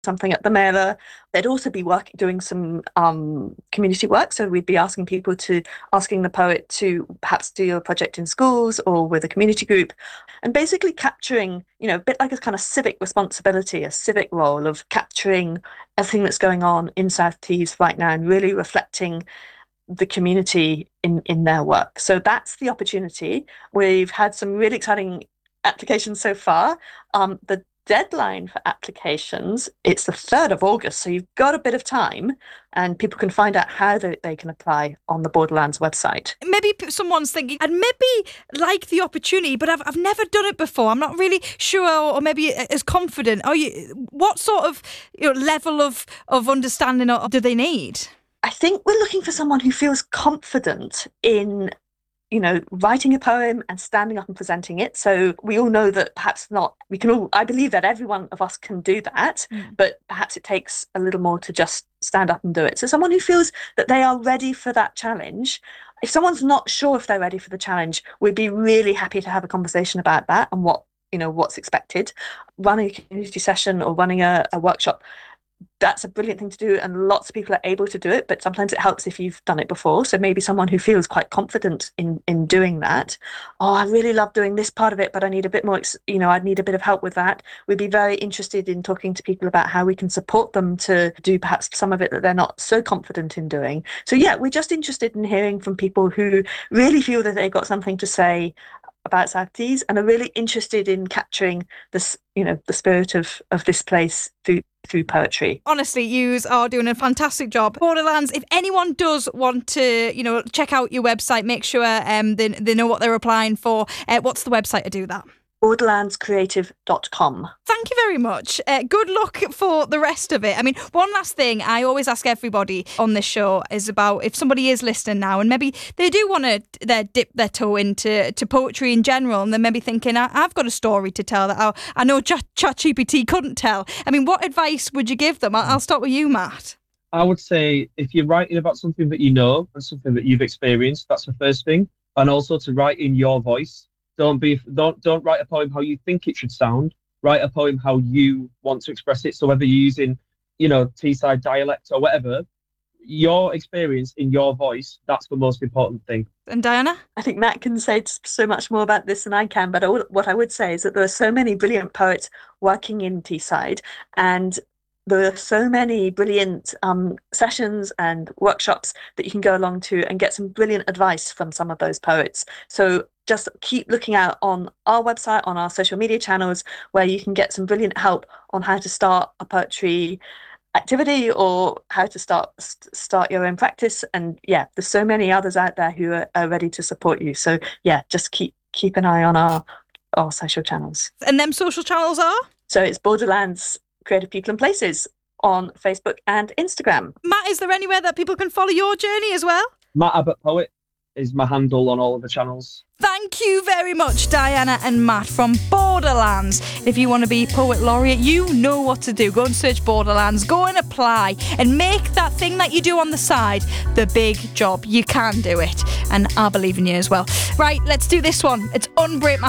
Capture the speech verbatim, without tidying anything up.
something at the Mailer. They'd also be work, doing some um, community work. So we'd be asking people to, asking the poet to perhaps do a project in schools or with a community group, and basically capturing, you know, a bit like a kind of civic responsibility, a civic role of capturing everything that's going on in South Tees right now and really reflecting the community in, in their work. So that's the opportunity. We've had some really exciting applications so far. Um, the deadline for applications, it's the third of August, so you've got a bit of time, and people can find out how they, they can apply on the Borderlands website. Maybe someone's thinking, I'd maybe like the opportunity, but I've I've never done it before. I'm not really sure, or maybe as confident. Are you? What sort of, you know, level of, of understanding do they need? I think we're looking for someone who feels confident in, you know, writing a poem and standing up and presenting it. So we all know that perhaps not, we can all, I believe that every one of us can do that, mm. but perhaps it takes a little more to just stand up and do it. So someone who feels that they are ready for that challenge. If someone's not sure if they're ready for the challenge, we'd be really happy to have a conversation about that and what, you know, what's expected. Running a community session or running a, a workshop, that's a brilliant thing to do, and lots of people are able to do it, but sometimes it helps if you've done it before. So maybe someone who feels quite confident in in doing that. Oh, I really love doing this part of it, but I need a bit more, you know, I'd need a bit of help with that. We'd be very interested in talking to people about how we can support them to do perhaps some of it that they're not so confident in doing. So yeah, we're just interested in hearing from people who really feel that they've got something to say about South Tees and are really interested in capturing this, you know, the spirit of of this place through through poetry. Honestly, you are doing a fantastic job. Borderlands, if anyone does want to, you know, check out your website, make sure um they, they know what they're applying for. Uh, what's the website to do that? borderlands creative dot com. Thank you very much. Uh, good luck for the rest of it. I mean, one last thing I always ask everybody on this show is about if somebody is listening now and maybe they do want to uh, dip their toe into to poetry in general, and they're maybe thinking, I- I've got a story to tell that I, I know Ch- ChatGPT couldn't tell. I mean, what advice would you give them? I'll, I'll start with you, Matt. I would say if you're writing about something that you know and something that you've experienced, that's the first thing. And also to write in your voice. Don't be don't don't write a poem how you think it should sound. Write a poem how you want to express it. So whether you're using, you know, Teesside dialect or whatever, your experience in your voice, that's the most important thing. And Diana? I think Matt can say so much more about this than I can, but I would, what I would say is that there are so many brilliant poets working in Teesside, and there are so many brilliant um, sessions and workshops that you can go along to and get some brilliant advice from some of those poets. So just keep looking out on our website, on our social media channels, where you can get some brilliant help on how to start a poetry activity or how to start start your own practice. And yeah, there's so many others out there who are, are ready to support you. So yeah, just keep keep an eye on our our social channels. And them social channels are? So it's Borderlands Creative People and Places on Facebook and Instagram. Matt, is there anywhere that people can follow your journey as well? Matt Abbott Poet is my handle on all of the channels. Thank you very much, Diana and Matt from Borderlands. If you want to be Poet Laureate, you know what to do. Go and search Borderlands, go and apply, and make that thing that you do on the side the big job. You can do it, and I believe in you as well. Right, let's do this one. It's Unbreak My